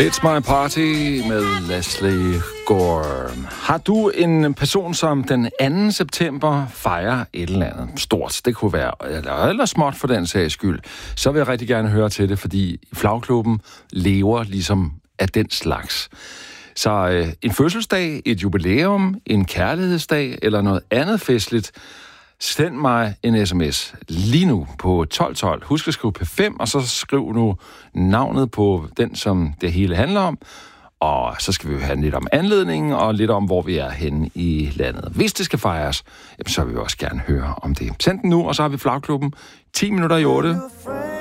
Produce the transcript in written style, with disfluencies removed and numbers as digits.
It's My Party med Leslie Gore. Har du en person, som den 2. september fejrer et eller andet stort, det kunne være eller småt for den sags skyld, så vil jeg rigtig gerne høre til det, fordi Flagklubben lever ligesom af den slags. Så en fødselsdag, et jubilæum, en kærlighedsdag eller noget andet festligt, send mig en sms lige nu på 1212. Husk at skrive P5, og så skriv nu navnet på den, som det hele handler om. Og så skal vi jo have lidt om anledningen, og lidt om, hvor vi er henne i landet. Hvis det skal fejres, så vil vi også gerne høre om det. Send den nu, og så har vi Flagklubben 10 minutter i 8.